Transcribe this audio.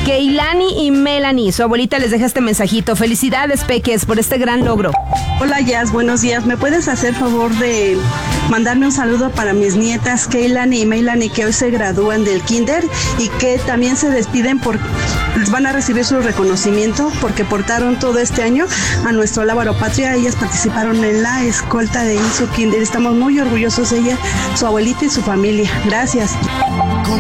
Keilani y Melanie. Su abuelita les deja este mensajito. Felicidades, peques, por este gran logro. Hola, Jazz, buenos días. ¿Me puedes hacer favor de mandarme un saludo para mis nietas Keilani y Melanie, que hoy se gradúan del kinder y que también se despiden van a recibir su reconocimiento porque portaron todo este año a nuestro Lábaro Patria? Ellas participaron en la escolta de ISO Kinder. Estamos muy orgullosos de ella, su abuelita y su familia. Gracias.